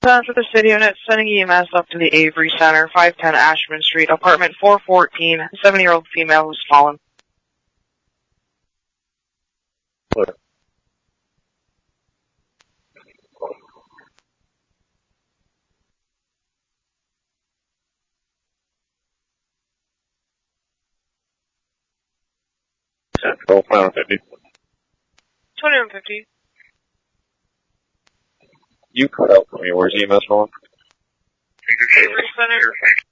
For the city unit, sending EMS up to the Avery Center, 510 Ashman Street, apartment 414, 7-year-old female who's fallen. What? Central, 50. 2150. You cut out for me. Where's EMS on? Avery Center.